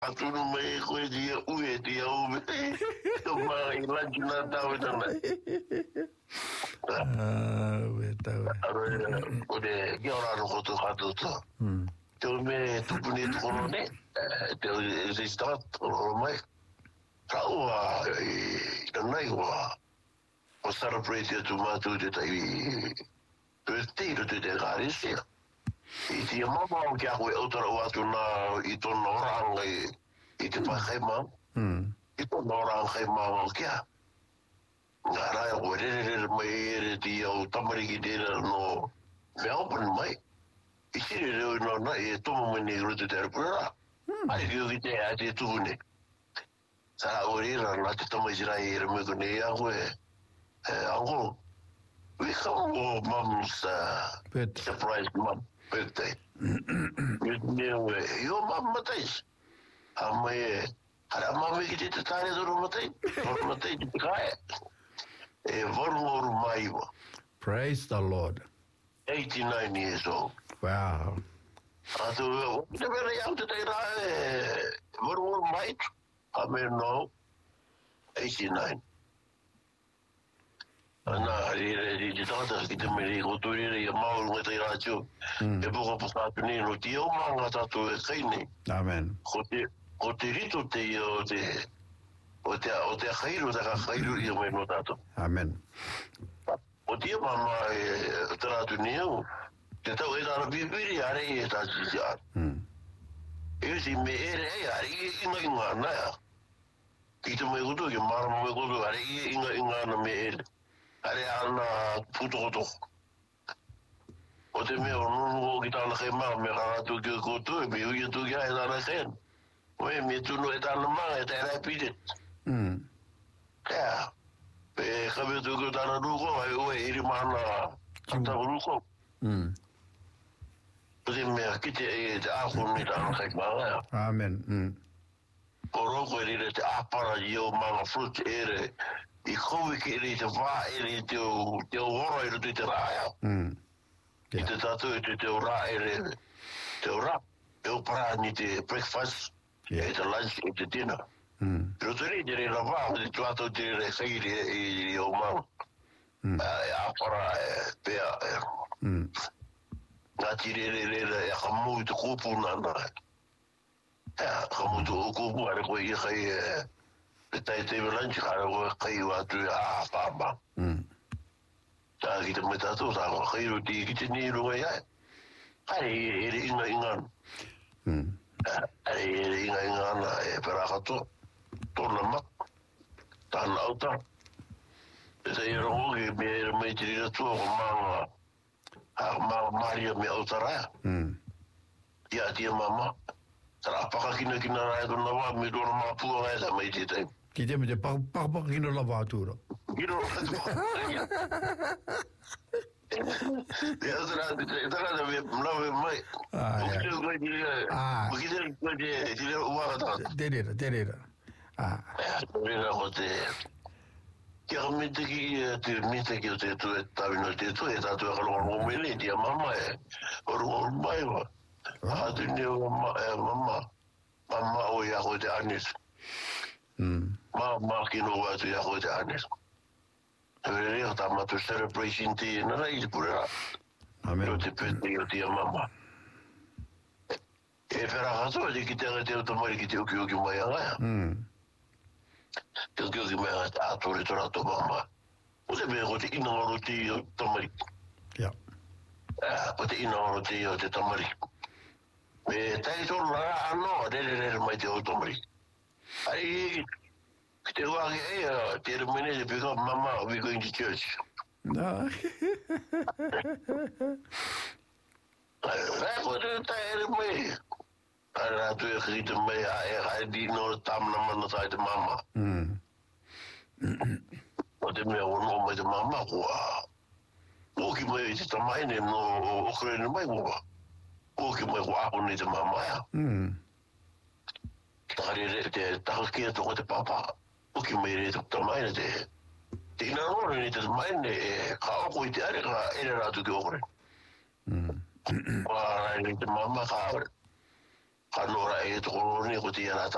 Atunu mai koe dia ue dia ue. Tō mai lanchi nā tau tana. O de kia ora no koto kato to. Te o me tupuni tukoro ne. Te o resistart o mai. Ka ua i nai ua. O celebrate tu mātou te tai birthday to te kāresia. I te mama o kia koe autara o atu nā i tōna oranga i te pakai mā. I tōna oranga i mā o kia. Ngā rai o re mai ere ti au tamariki tēra no Melbourne mai. I siri reo no na e tomo mene i roto te arapura. Ai ki o ki te a te tuhune. Sara o rera nā te tamaisirai e rame kone e a koe. Uncle, we come for Mum's surprise mum birthday. Your mum matais. Amae, hara mami ki te tare doro matai. Doro matai ki te kaya. E voru maiwa. Praise the Lord. 89 years old. Wow. Atu, te mera iau te teira voru mai. Amae no. 89. Ana re te tata ki te mere ko ture ia mau ngai te rātio e poko pasatu ni no te o manga tatu e kaine. Amen. Ko te rito te o te khairu te ka khairu ia mai no tatu. Amen. O te mama e te rātu ni au te tau e tāna pipiri are e tātu si ar. E si me ere e are i inga naya. Ki te mai kutu ki marama mai kutu are i inga na me ere. Are ana puto. O te mea o nunu o ki tāna kei maa me rātu ki o koutu e me ui tu ki a e tāna kei. Oe me tunu e tāna maa e tāna pitet. Kea. Pe kawe tu ki o tāna ruko ai oe iri mahana kata ruko. O te mea ki te āko ni tāna kei maa. Amen. O roko e rire te āpara i o manga fruit ere. I kowe ke ere te wā ere te o ora ere te rāia. I te tatu e te o rā ere, te o rā. E o para ni te breakfast, e te lunch, e te dinner. Pero te rei te re la wā, te tuato te re whairi i o mau. E āpara e pēa e. Ngā tiri re e kamui te kōpū nana. E kamui te kōpū are koe i kai e. Te tai te lunch kare koe kai watu e āpama. Tā ki te mai tātou, tā koe kai ruti ki te ni runga iai. Hare ere inga. Hare ere inga e perakato. Tōna mak. Tāna auta. Te tai rongo ki me ere mai tiri ratua ko manga Maria me auta raya. Ia tia mama. Tara apaka kina raya tōna wā me tōna mapua ngai sa mai te tai. Ki te me te pakapaka kino la wātura. Kino la wātura. Ia tara te me mlawe mai. Ukiteo koe tiri uwaka tāta. Te rera. Rera ko te... Kia ka mite ki o te tu e tawino te tu e tātu e kalonga ngomele tia mama e oru mai wa. Hatu ni o mama o ia koe te anis. Ma kino watu ia koe te anis. Tere rea tamatu celebration te nara i te purera. Amen. O te pēti o tia mama. E whera kato e te ki te o tamari ki te uki mai angaya. Te uki mai angaya te atore tora to mama. O te mea ko te inangaro te o tamari. Ja. O te inangaro te o te tamari. Me tai tōru rara anō, re mai te o tamari. Ai, ki te wāki te remene te pick up, mama, are we going to church? No. Rai ko te tai ere mai. Ai rātu e ki te mai, ai dino tamna mana tai te mama. O te mea ono mai te mama, kua. Oki mai te tamaine no okrene mai kua. Oki mai kua ako ni te mama ya. Takare re te takakia toko te papa. Oki mai re te tamaine te. Te ina nore ni te tamaine e ka oko i te are ka ere rātu ki okore. Wa rai ni te mama ka nora e toko ni ko te iara